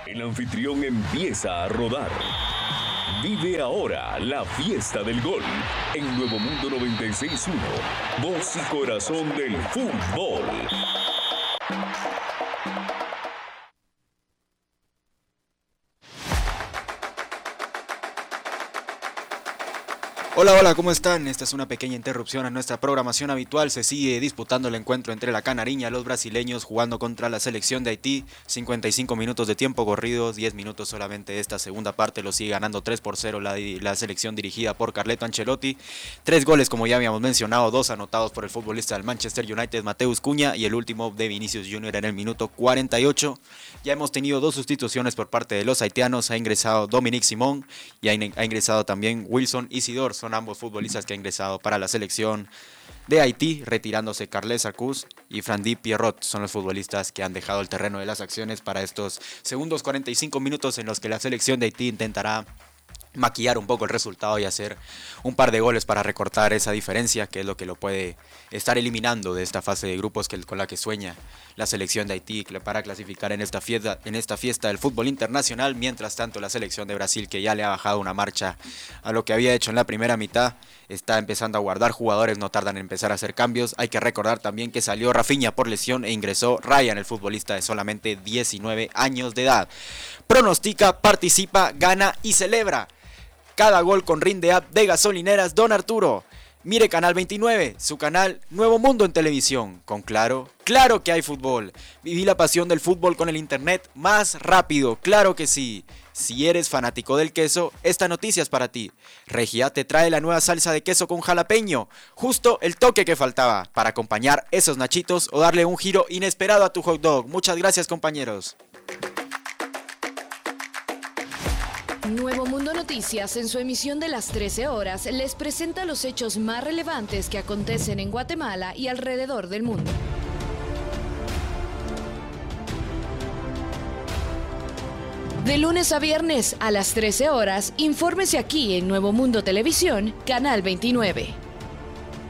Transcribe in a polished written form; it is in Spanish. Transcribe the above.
El anfitrión empieza a rodar. Vive ahora la fiesta del gol en Nuevo Mundo 96.1, voz y corazón del fútbol. Hola, ¿cómo están? Esta es una pequeña interrupción a nuestra programación habitual. Se sigue disputando el encuentro entre la Canariña, los brasileños jugando contra la selección de Haití. 55 minutos de tiempo corridos, 10 minutos solamente esta segunda parte. Lo sigue ganando 3-0 la selección dirigida por Carleto Ancelotti. 3 goles, como ya habíamos mencionado, 2 anotados por el futbolista del Manchester United, Mateus Cunha, y el último de Vinicius Junior en el minuto 48. Ya hemos tenido 2 sustituciones por parte de los haitianos. Ha ingresado Dominique Simón y ha ingresado también Wilson Isidor. Son ambos futbolistas que han ingresado para la selección de Haití, retirándose Carles Arcus y Frandy Pierrot. Son los futbolistas que han dejado el terreno de las acciones para estos segundos 45 minutos en los que la selección de Haití intentará maquillar un poco el resultado y hacer un par de goles para recortar esa diferencia, que es lo que lo puede estar eliminando de esta fase de grupos con la que sueña la selección de Haití para clasificar en esta fiesta del fútbol internacional. Mientras tanto, la selección de Brasil, que ya le ha bajado una marcha a lo que había hecho en la primera mitad, está empezando a guardar jugadores, no tardan en empezar a hacer cambios. Hay que recordar también que salió Rafinha por lesión e ingresó Ryan, el futbolista de solamente 19 años de edad. Pronostica, participa, gana y celebra cada gol con Rinde App de Gasolineras Don Arturo. Mire Canal 29, su canal Nuevo Mundo en televisión. Con Claro que hay fútbol. Viví la pasión del fútbol con el internet más rápido, claro que sí. Si eres fanático del queso, esta noticia es para ti. Regia te trae la nueva salsa de queso con jalapeño. Justo el toque que faltaba para acompañar esos nachitos o darle un giro inesperado a tu hot dog. Muchas gracias, compañeros. Nuevo Mundo Noticias, en su emisión de las 13 horas, les presenta los hechos más relevantes que acontecen en Guatemala y alrededor del mundo. De lunes a viernes a las 13 horas, infórmese aquí en Nuevo Mundo Televisión, Canal 29.